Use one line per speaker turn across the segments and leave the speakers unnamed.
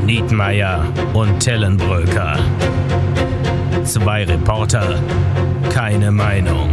Nietmeier und Tellenbröker. Zwei Reporter, keine Meinung.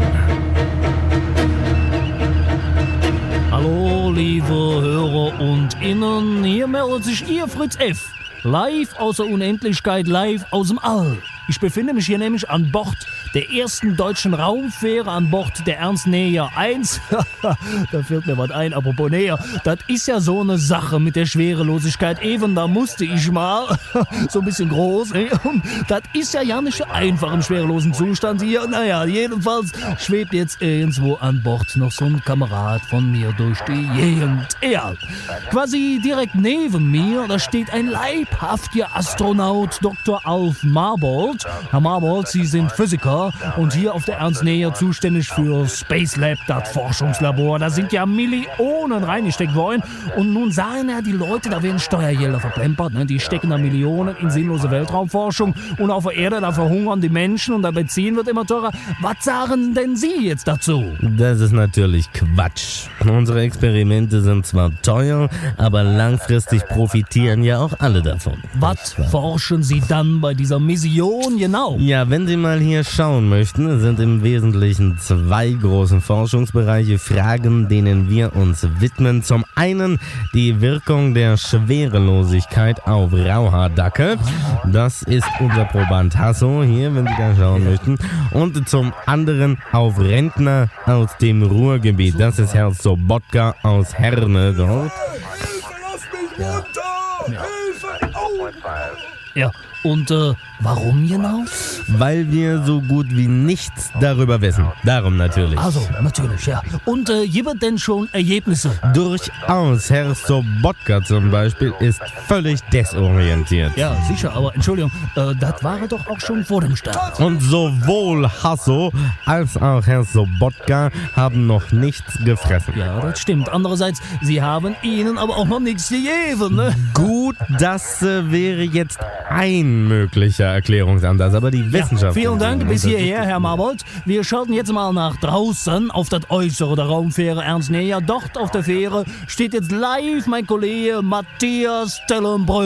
Hallo, liebe Hörer und Innen, hier meldet sich Ihr Fritz F. Live aus der Unendlichkeit, live aus dem All. Ich befinde mich hier nämlich an Bord der ersten deutschen Raumfähre, an Bord der Ernst Neher 1. Da fällt mir was ein, apropos Neher. Das ist ja so eine Sache mit der Schwerelosigkeit. Eben, da musste ich mal, so ein bisschen groß. Und das ist ja nicht so einfach im schwerelosen Zustand hier. Naja, jedenfalls schwebt jetzt irgendwo an Bord noch so ein Kamerad von mir durch die Gegend. Ja, quasi direkt neben mir, da steht ein leibhaftiger Astronaut, Dr. Alf Marbold. Herr Marbold, Sie sind Physiker und hier auf der Ernst Neher zuständig für Space Lab, das Forschungslabor. Da sind ja Millionen reingesteckt worden. Und nun sagen ja die Leute, da werden Steuergelder verplempert. Ne? Die stecken da Millionen in sinnlose Weltraumforschung. Und auf der Erde, da verhungern die Menschen und der Benzin wird immer teurer. Was sagen denn Sie jetzt dazu?
Das ist natürlich Quatsch. Unsere Experimente sind zwar teuer, aber langfristig profitieren ja auch alle davon.
Was forschen Sie dann bei dieser Mission genau?
Ja, wenn Sie mal hier schauen möchten, sind im Wesentlichen zwei große Forschungsbereiche Fragen, denen wir uns widmen. Zum einen die Wirkung der Schwerelosigkeit auf Rauhaardackel. Das ist unser Proband Hasso hier, wenn Sie da schauen möchten. Und zum anderen auf Rentner aus dem Ruhrgebiet. Das ist Herr Sobotka aus Herne dort.
Ja, und warum genau?
Weil wir so gut wie nichts darüber wissen. Darum natürlich.
Also, natürlich, ja. Und gibt es denn schon Ergebnisse?
Durchaus. Herr Sobotka zum Beispiel ist völlig desorientiert.
Ja, sicher, aber Entschuldigung, das war doch auch schon vor dem Start.
Und sowohl Hasso als auch Herr Sobotka haben noch nichts gefressen.
Ja, das stimmt. Andererseits, Sie haben ihnen aber auch noch nichts gegeben, ne?
Gut, das wäre jetzt ein möglicher Erklärungsansatz, aber die Wissenschaft...
Vielen Dank bis hierher, Herr Marbold. Wir schalten jetzt mal nach draußen auf das Äußere der Raumfähre Ernst Neher. Dort auf der Fähre steht jetzt live mein Kollege Matthias Tellenbröker.